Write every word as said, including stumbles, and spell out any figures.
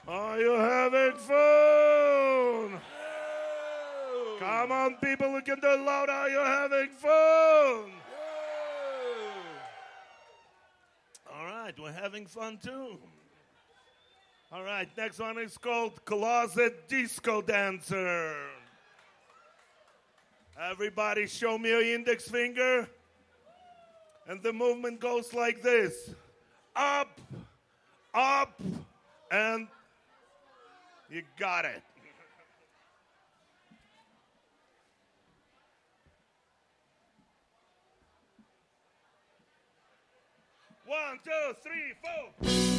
Are you having fun? Come on, people who can do it loud. Are you having fun? All right, we're having fun too. All right, next one is called Closet Disco Dancer. Everybody show me your index finger. And the movement goes like this. Up, up, and you got it. One, two, three, four.